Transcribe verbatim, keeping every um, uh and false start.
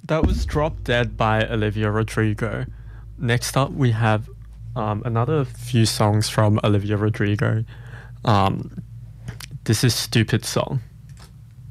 That was Drop Dead by Olivia Rodrigo. Next up, we have um, another few songs from Olivia Rodrigo. Um, this is Stupid Song.